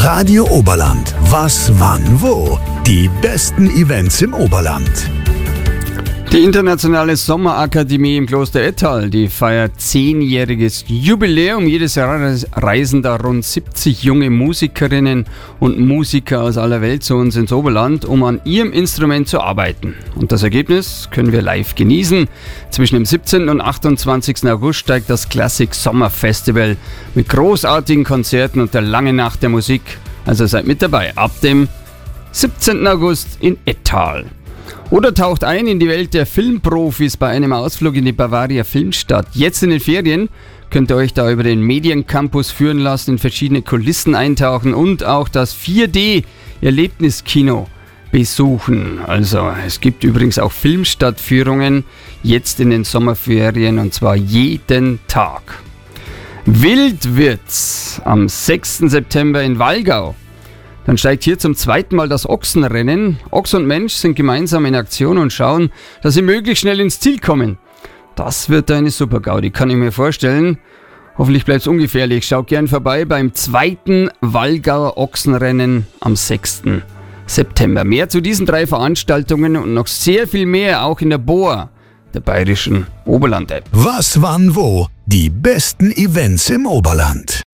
Radio Oberland. Was, wann, wo? Die besten Events im Oberland. Die Internationale Sommerakademie im Kloster Ettal, die feiert 10-jähriges Jubiläum. Jedes Jahr reisen da rund 70 junge Musikerinnen und Musiker aus aller Welt zu uns ins Oberland, um an ihrem Instrument zu arbeiten. Und das Ergebnis können wir live genießen. Zwischen dem 17. und 28. August steigt das Classic Summer Festival mit großartigen Konzerten und der langen Nacht der Musik. Also seid mit dabei ab dem 17. August in Ettal. Oder taucht ein in die Welt der Filmprofis bei einem Ausflug in die Bavaria Filmstadt. Jetzt in den Ferien könnt ihr euch da über den Mediencampus führen lassen, in verschiedene Kulissen eintauchen und auch das 4D-Erlebniskino besuchen. Also es gibt übrigens auch Filmstadtführungen jetzt in den Sommerferien und zwar jeden Tag. Wild wird's am 6. September in Wallgau. Dann steigt hier zum zweiten Mal das Ochsenrennen. Ochs und Mensch sind gemeinsam in Aktion und schauen, dass sie möglichst schnell ins Ziel kommen. Das wird eine super Gaudi, kann ich mir vorstellen. Hoffentlich bleibt es ungefährlich. Schaut gern vorbei beim zweiten Wallgauer Ochsenrennen am 6. September. Mehr zu diesen 3 Veranstaltungen und noch sehr viel mehr auch in der BOA, der Bayerischen Oberland-App. Was, wann, wo? Die besten Events im Oberland.